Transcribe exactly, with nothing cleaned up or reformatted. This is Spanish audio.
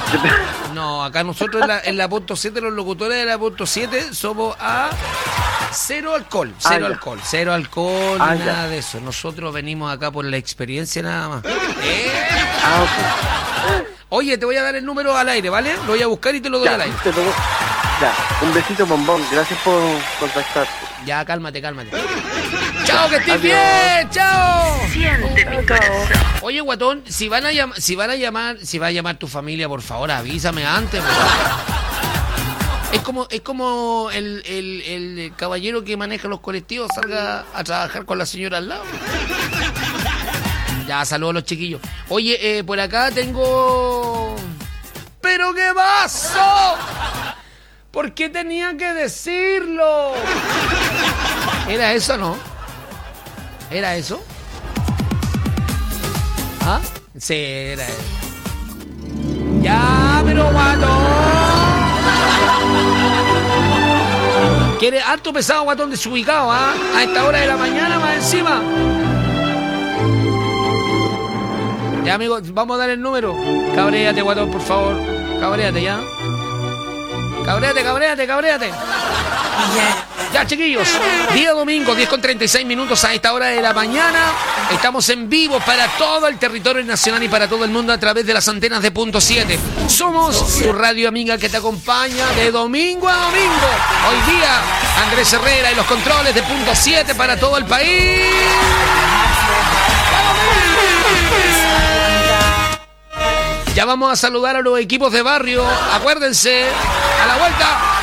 No, acá nosotros en la, en la punto siete, los locutores de la punto siete, somos a cero alcohol, cero ah, alcohol, cero alcohol, ah, nada ya. de eso. Nosotros venimos acá por la experiencia nada más. ¿Eh? Ah, ok. Oye, te voy a dar el número al aire, ¿vale? Lo voy a buscar y te lo doy Ya, al aire. te lo- ya, un besito, bombón. Gracias por contactarte. Ya, cálmate, cálmate. ¡Chao, que estés Adiós. bien! ¡Chao! Siente mi corazón. Oye, guatón, si van a llamar, si van a llamar, si va a llamar tu familia, por favor, avísame antes. Por favor. Es como, es como el, el, el caballero que maneja los colectivos salga a trabajar con la señora al lado. Ya, saludos a los chiquillos. Oye, eh, por acá tengo... ¿Pero qué pasó? ¿Por qué tenía que decirlo? ¿Era eso, no? ¿Era eso? ¿Ah? Sí, era eso. Ya, pero guatón. ¿Quiere harto pesado, guatón, desubicado, ah? A esta hora de la mañana, más encima. Ya, amigos, vamos a dar el número. Cabréate, guatón, por favor. Cabréate, ya. Cabréate, cabréate, cabréate. Ya, chiquillos. Día domingo, diez con treinta y seis minutos a esta hora de la mañana. Estamos en vivo para todo el territorio nacional y para todo el mundo a través de las antenas de punto siete. Somos tu radio amiga que te acompaña de domingo a domingo. Hoy día, Andrés Herrera y los controles de punto siete para todo el país. Ya vamos a saludar a los equipos de barrio. Acuérdense, a la vuelta.